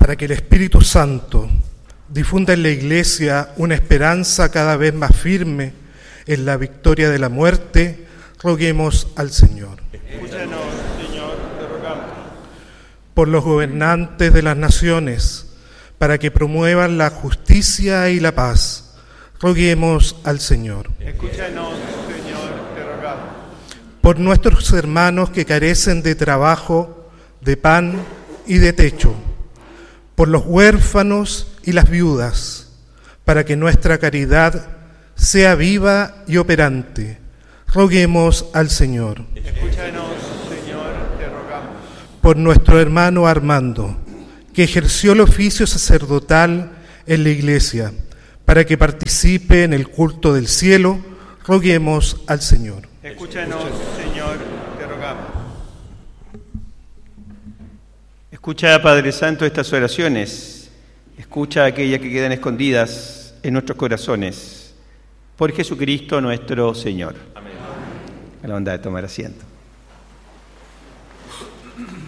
para que el Espíritu Santo difunda en la Iglesia una esperanza cada vez más firme en la victoria de la muerte, roguemos al Señor. Escúchanos, Señor, te rogamos. Por los gobernantes de las naciones, para que promuevan la justicia y la paz, roguemos al Señor. Escúchanos, Señor, te rogamos. Por nuestros hermanos que carecen de trabajo, de pan y de techo, por los huérfanos y las viudas, para que nuestra caridad sea viva y operante, roguemos al Señor. Escúchanos, Señor, te rogamos. Por nuestro hermano Armando, que ejerció el oficio sacerdotal en la Iglesia, para que participe en el culto del cielo, roguemos al Señor. Escúchanos, Señor, te rogamos. Escucha, Padre Santo, estas oraciones. Escucha aquellas que quedan escondidas en nuestros corazones. Por Jesucristo nuestro Señor. Amén. A la bondad de tomar asiento.